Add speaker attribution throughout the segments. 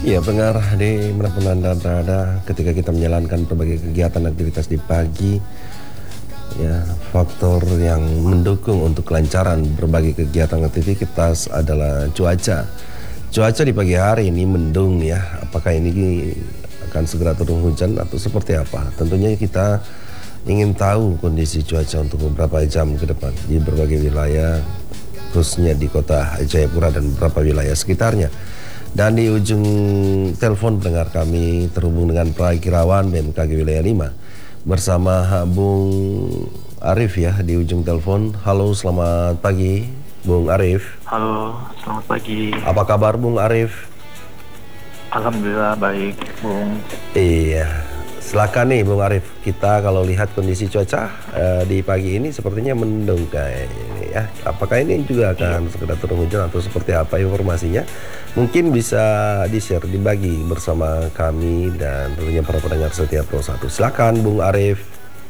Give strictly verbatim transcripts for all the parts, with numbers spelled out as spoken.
Speaker 1: Ya, pendengar di manapun Anda berada, ketika kita menjalankan berbagai kegiatan aktivitas di pagi, ya, faktor yang mendukung untuk kelancaran berbagai kegiatan aktivitas adalah cuaca. Cuaca di pagi hari ini mendung ya, apakah ini akan segera turun hujan atau seperti apa? Tentunya kita ingin tahu kondisi cuaca untuk beberapa jam ke depan di berbagai wilayah, khususnya di kota Jayapura dan beberapa wilayah sekitarnya. Dan di ujung telepon pendengar kami terhubung dengan Prakirawan B M K G Wilayah lima bersama Bung Arif ya di ujung telepon. Halo, selamat pagi Bung Arif.
Speaker 2: Halo, selamat pagi.
Speaker 1: Apa kabar Bung Arif?
Speaker 2: Alhamdulillah baik, Bung.
Speaker 1: Iya, silakan nih Bung Arif. Kita kalau lihat kondisi cuaca uh, di pagi ini sepertinya mendung kayak ini ya. Apakah ini juga akan sekedar turun hujan atau seperti apa informasinya? Mungkin bisa di-share, dibagi bersama kami dan tentunya para pendengar setia Pro satu. Silakan Bung Arif.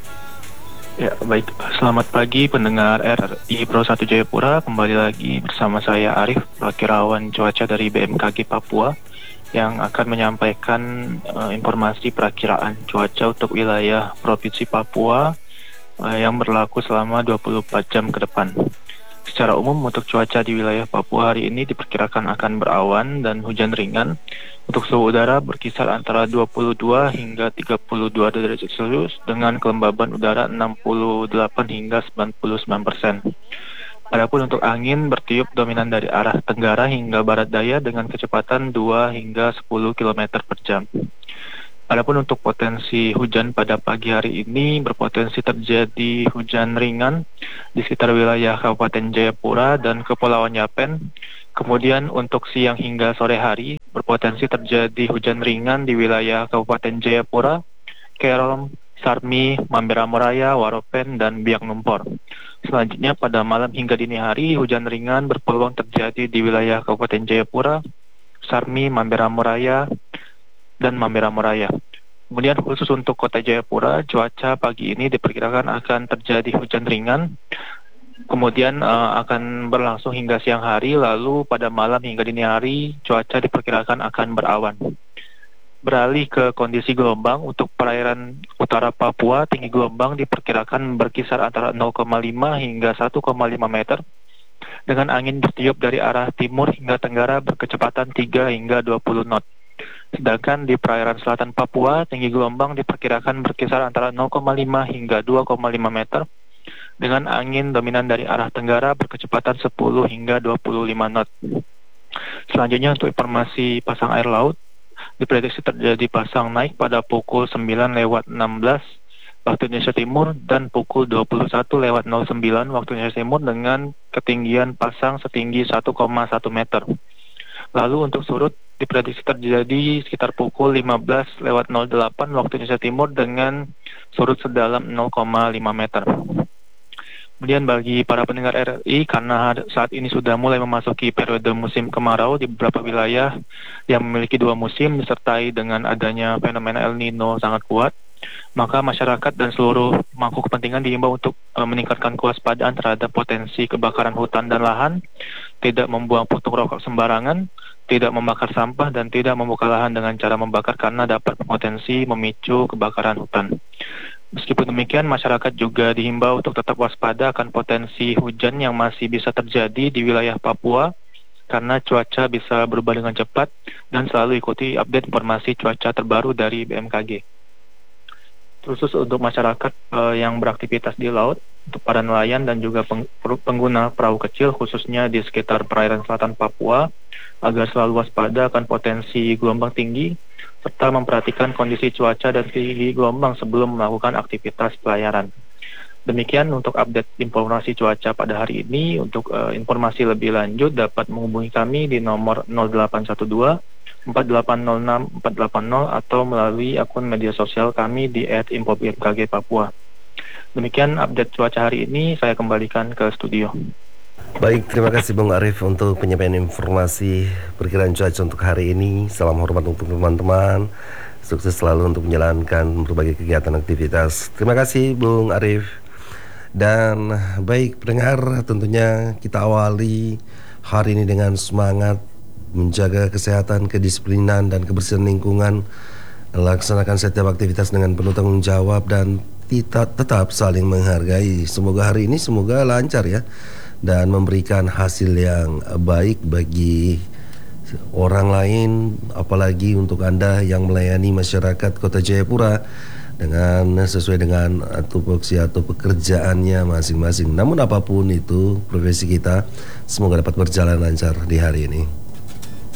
Speaker 2: Ya, baik. Selamat pagi pendengar R R I Pro satu Jayapura. Kembali lagi bersama saya Arif, Prakirawan Cuaca dari B M K G Papua, yang akan menyampaikan uh, informasi perakiraan cuaca untuk wilayah Provinsi Papua uh, yang berlaku selama dua puluh empat jam ke depan. Secara umum untuk cuaca di wilayah Papua hari ini diperkirakan akan berawan dan hujan ringan. Untuk suhu udara berkisar antara dua puluh dua hingga tiga puluh dua derajat Celcius dengan kelembaban udara enam puluh delapan hingga sembilan puluh sembilan persen. Adapun untuk angin bertiup dominan dari arah tenggara hingga barat daya dengan kecepatan dua hingga sepuluh kilometer per jam. Adapun untuk potensi hujan pada pagi hari ini berpotensi terjadi hujan ringan di sekitar wilayah Kabupaten Jayapura dan Kepulauan Yapen. Kemudian untuk siang hingga sore hari berpotensi terjadi hujan ringan di wilayah Kabupaten Jayapura, Kerom, Sarmi, Mamberamuraya, Waropen, dan Biak Numfor. Selanjutnya pada malam hingga dini hari hujan ringan berpeluang terjadi di wilayah Kabupaten Jayapura, Sarmi, Mamberamuraya, dan Mamberamuraya. Kemudian khusus untuk kota Jayapura, cuaca pagi ini diperkirakan akan terjadi hujan ringan. Kemudian uh, akan berlangsung hingga siang hari, lalu pada malam hingga dini hari cuaca diperkirakan akan berawan. Beralih ke kondisi gelombang, untuk perairan utara Papua, tinggi gelombang diperkirakan berkisar antara nol koma lima hingga satu koma lima meter dengan angin bertiup dari arah timur hingga tenggara berkecepatan tiga hingga dua puluh knot. Sedangkan di perairan selatan Papua, tinggi gelombang diperkirakan berkisar antara nol koma lima hingga dua koma lima meter dengan angin dominan dari arah tenggara berkecepatan sepuluh hingga dua puluh lima knot. Selanjutnya untuk informasi pasang air laut, diprediksi terjadi pasang naik pada pukul sembilan lewat enam belas waktu Indonesia Timur dan pukul dua puluh satu lewat nol sembilan waktu Indonesia Timur dengan ketinggian pasang setinggi satu koma satu meter. Lalu untuk surut diprediksi terjadi sekitar pukul lima belas lewat nol delapan waktu Indonesia Timur dengan surut sedalam nol koma lima meter. Kemudian bagi para pendengar R R I, karena saat ini sudah mulai memasuki periode musim kemarau di beberapa wilayah yang memiliki dua musim disertai dengan adanya fenomena El Nino sangat kuat, maka masyarakat dan seluruh pemangku kepentingan diimbau untuk e, meningkatkan kewaspadaan terhadap potensi kebakaran hutan dan lahan, tidak membuang puntung rokok sembarangan, tidak membakar sampah, dan tidak membuka lahan dengan cara membakar karena dapat berpotensi memicu kebakaran hutan. Meskipun demikian, masyarakat juga dihimbau untuk tetap waspada akan potensi hujan yang masih bisa terjadi di wilayah Papua karena cuaca bisa berubah dengan cepat, dan selalu ikuti update informasi cuaca terbaru dari B M K G. Khusus untuk masyarakat eh, yang beraktivitas di laut, untuk para nelayan dan juga peng- pengguna perahu kecil khususnya di sekitar perairan selatan Papua agar selalu waspada akan potensi gelombang tinggi serta memperhatikan kondisi cuaca dan tinggi gelombang sebelum melakukan aktivitas pelayaran. Demikian untuk update informasi cuaca pada hari ini. Untuk uh, informasi lebih lanjut dapat menghubungi kami di nomor nol delapan satu dua empat delapan nol enam empat delapan nol atau melalui akun media sosial kami di et info b m k g papua. Demikian update cuaca hari ini, saya kembalikan ke studio.
Speaker 1: Baik, terima kasih Bung Arif untuk penyampaian informasi perkiraan cuaca untuk hari ini. Salam hormat untuk teman-teman. Sukses selalu untuk menjalankan berbagai kegiatan aktivitas. Terima kasih Bung Arif. Dan baik pendengar, tentunya kita awali hari ini dengan semangat menjaga kesehatan, kedisiplinan, dan kebersihan lingkungan, laksanakan setiap aktivitas dengan penuh tanggung jawab, dan kita tetap saling menghargai. Semoga hari ini semoga lancar ya, dan memberikan hasil yang baik bagi orang lain, apalagi untuk Anda yang melayani masyarakat Kota Jayapura dengan sesuai dengan tupoksi atau pekerjaannya masing-masing. Namun apapun itu profesi kita, semoga dapat berjalan lancar di hari ini.